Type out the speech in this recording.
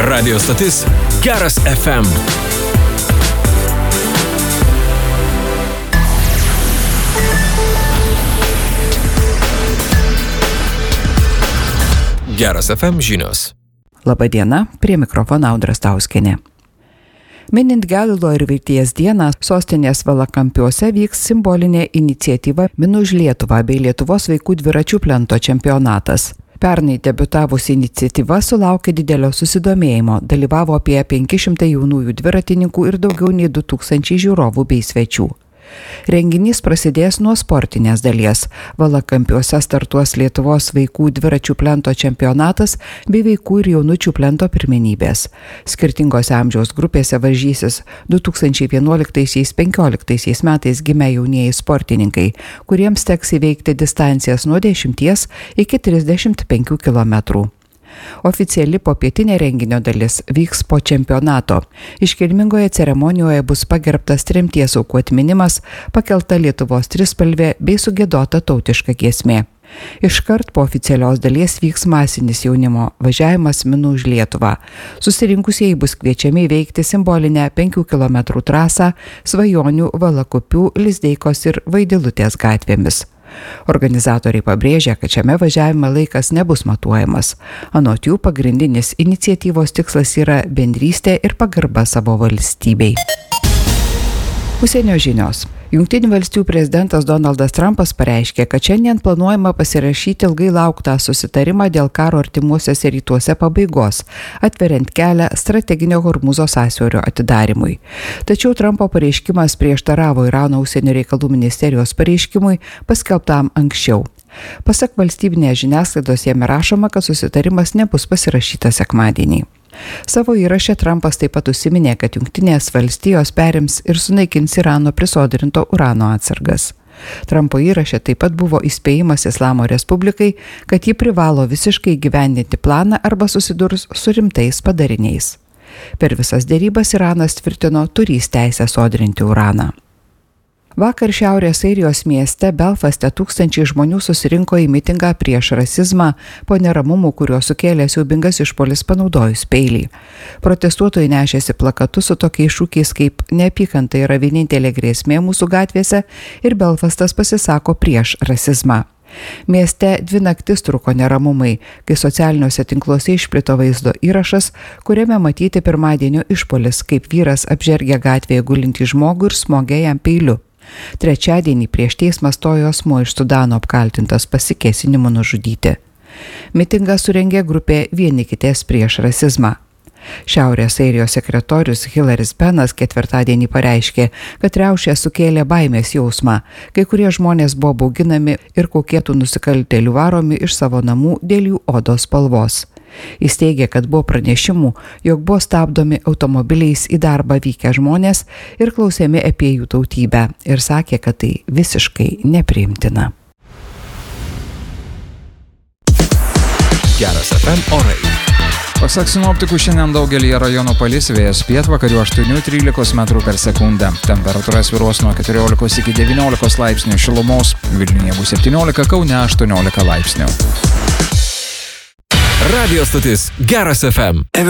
Radio stotis Geras FM. Geras FM žinios. Labadiena, prie mikrofono Audra Stauskienė. Minint Gedulo ir vilties dieną, sostinės Valakampiuose vyks simbolinė iniciatyva Minų už Lietuvą bei Lietuvos vaikų dviračių plento čempionatas. Pernai debiutavusi iniciatyva sulaukė didelio susidomėjimo, dalyvavo apie 500 jaunųjų dviratininkų ir daugiau nei 2000 žiūrovų bei svečių. Renginys prasidės nuo sportinės dalies. Valakampiuose startuos Lietuvos vaikų dviračių plento čempionatas bei vaikų ir jaunučių plento pirmenybės. Skirtingose amžiaus grupėse varžysis 2011-15 metais gimę jaunieji sportininkai, kuriems teks įveikti distancijas nuo 10 iki 35 km. Oficiali popietinė renginio dalis vyks po čempionato. Iškilmingoje ceremonijoje bus pagerbtas tremties aukų atminimas, pakelta Lietuvos trispalvė bei sugiedota tautiška giesmė. Iškart po oficialios dalies vyks masinis jaunimo važiavimas Minų už Lietuvą. Susirinkusieji bus kviečiami įveikti simbolinę 5 km trasą Svajonių, Valakupių, Lizdeikos ir Vaidilutės gatvėmis. Organizatoriai pabrėžia, kad šiame važiavime laikas nebus matuojamas. Anot jų, pagrindinis iniciatyvos tikslas yra bendrystė ir pagarba savo valstybei. Užsienio žinios. Jungtinių valstijų prezidentas Donaldas Trumpas pareiškė, kad šiandien planuojama pasirašyti ilgai lauktą susitarimą dėl karo artimuosiuose rytuose pabaigos, atveriant kelią strateginio Hormūzo sąsiaurio atidarimui. Tačiau Trumpo pareiškimas prieštaravo Irano užsienio reikalų ministerijos pareiškimui paskelbtam anksčiau. Pasak valstybinės žiniasklaidos jame rašoma, kad susitarimas nebus pasirašytas sekmadienį. Savo įraše Trumpas taip pat užsiminė, kad Jungtinės valstijos perims ir sunaikins Irano prisodrinto urano atsargas. Trumpo įraše taip pat buvo įspėjimas Islamo Respublikai, kad ji privalo visiškai įgyvendinti planą arba susidurs su rimtais padariniais. Per visas derybas Iranas tvirtino turįs teisę sodrinti uraną. Vakar Šiaurės Airijos mieste Belfaste tūkstančiai žmonių susirinko į mitingą prieš rasizmą po neramumų, kurio sukėlė siaubingas išpuolis panaudojus peilį. Protestuotojai nešėsi plakatus su tokiais šūkiais kaip neapykanta yra vienintelė grėsmė mūsų gatvėse ir Belfastas pasisako prieš rasizmą. Mieste 2 naktis truko neramumai, kai socialiniuose tinkluose išplito vaizdo įrašas, kuriame matyti pirmadienio išpuolis, kaip vyras apžergia gatvėje gulintį žmogų ir smogė jam peiliu. Trečiadienį prieš teismą stojo asmuo iš Sudano apkaltintas pasikėsinimu nužudyti. Mitingą surengė grupė Vienykitės prieš rasizmą. Šiaurės Airijos sekretorius Hilaris Benas ketvirtadienį pareiškė, kad riaušė sukėlė baimės jausmą, kai kurie žmonės buvo bauginami ir kokėtų nusikaltėlių varomi iš savo namų dėl jų odos spalvos. Jis teigė, kad buvo pranešimų, jog buvo stabdomi automobiliais į darbą vykę žmonės ir klausiami apie jų tautybę ir sakė, kad tai visiškai nepriimtina. Geras FM orai. Pasak sinoptikų, šiandien daugelį rajonų palis, vėjas pietvakarių 8-13 metrų per sekundę. Temperatūra svyruos nuo 14 iki 19 laipsnių šilumos, Vilniuje bus 17, Kaune 18 laipsnių. Radio stotis Geras FM.